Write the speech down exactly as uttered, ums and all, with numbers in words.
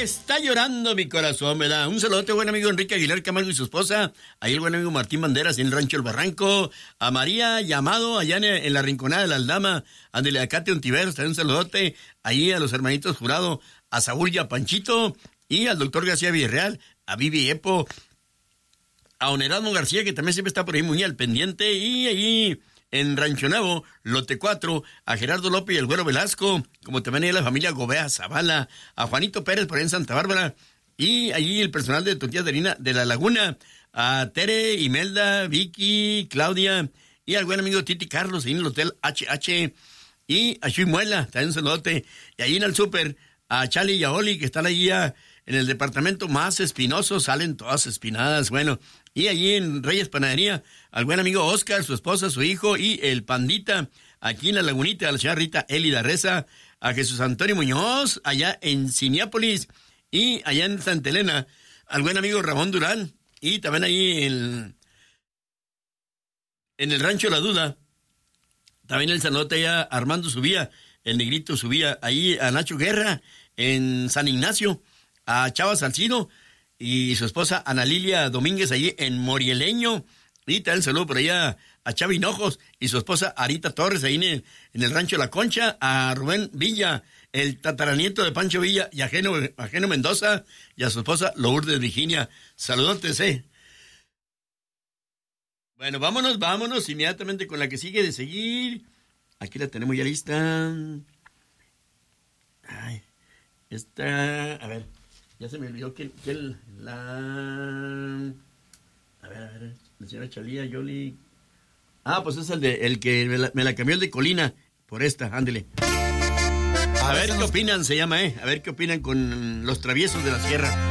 Está llorando mi corazón, ¿verdad? Un saludote, buen amigo Enrique Aguilar Camargo y su esposa. Ahí el buen amigo Martín Banderas en el Rancho El Barranco. A María Llamado, allá en, en la Rinconada de la Aldama. Ándele, a Katy Ontiveros, también un saludote. Ahí a los hermanitos Jurado, a Saúl y a Panchito. Y al doctor García Villarreal, a Vivi Epo. A Onerasmo García, que también siempre está por ahí muy al pendiente. Y ahí en Rancho Nuevo, Lote cuatro, a Gerardo López y el Güero Velasco, como también hay la familia Gobea Zavala, a Juanito Pérez por ahí en Santa Bárbara, y allí el personal de Tortillas de Harina de La Laguna, a Tere, Imelda, Vicky, Claudia, y al buen amigo Titi Carlos, ahí en el Hotel H H, y a Chuy Muela, también un saludote, y ahí en el súper, a Chali y a Oli, que están allí ya en el departamento más espinoso, salen todas espinadas, bueno. Y allí en Reyes Panadería, al buen amigo Oscar, su esposa, su hijo y el Pandita, aquí en La Lagunita, a la señora Rita Elida Reza, a Jesús Antonio Muñoz, allá en Cineápolis, y allá en Santa Elena, al buen amigo Ramón Durán, y también ahí en, en el Rancho La Duda, también el saludote allá Armando Subía, el Negrito Subía, ahí a Nacho Guerra, en San Ignacio, a Chava Salcido, y su esposa Ana Lilia Domínguez allí en Morieleño, y también saludo por allá a Chavi Hinojos y su esposa Arita Torres ahí en el, en el Rancho La Concha, a Rubén Villa, el tataranieto de Pancho Villa, y a Geno, a Geno Mendoza y a su esposa Lourdes Virginia. Saludotes, eh. Bueno, vámonos, vámonos inmediatamente con la que sigue de seguir. Aquí la tenemos ya lista. Ay, esta, a ver. Ya se me olvidó que, que el, la... A ver, a ver, la señora Chalía, Yoli... Ah, pues es el de el que me la, me la cambió el de Colina, por esta, ándele. A ver qué opinan, se llama, ¿eh? A ver qué opinan con Los Traviesos de la Sierra.